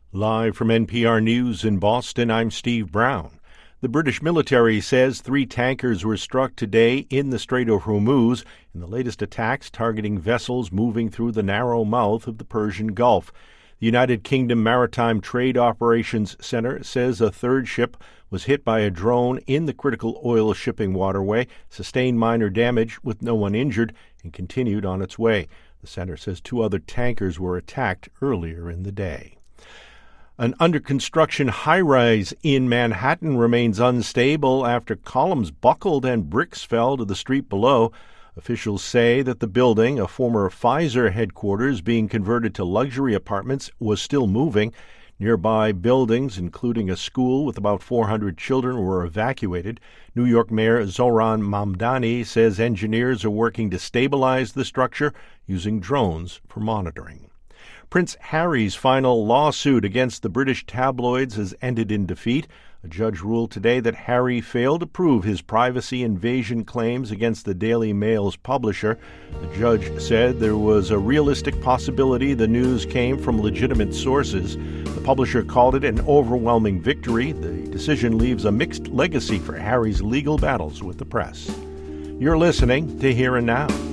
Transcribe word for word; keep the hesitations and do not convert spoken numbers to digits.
Live from N P R News in Boston, I'm Steve Brown. The British military says three tankers were struck today in the Strait of Hormuz in the latest attacks targeting vessels moving through the narrow mouth of the Persian Gulf. The United Kingdom Maritime Trade Operations Center says a third ship was hit by a drone in the critical oil shipping waterway, sustained minor damage with no one injured, and continued on its way. The center says two other tankers were attacked earlier in the day. An under-construction high-rise in Manhattan remains unstable after columns buckled and bricks fell to the street below. Officials say that the building, a former Pfizer headquarters being converted to luxury apartments, was still moving. Nearby buildings, including a school with about four hundred children, were evacuated. New York Mayor Zohran Mamdani says engineers are working to stabilize the structure using drones for monitoring. Prince Harry's final lawsuit against the British tabloids has ended in defeat. A judge ruled today that Harry failed to prove his privacy invasion claims against the Daily Mail's publisher. The judge said there was a realistic possibility the news came from legitimate sources. The publisher called it an overwhelming victory. The decision leaves a mixed legacy for Harry's legal battles with the press. You're listening to Here and Now.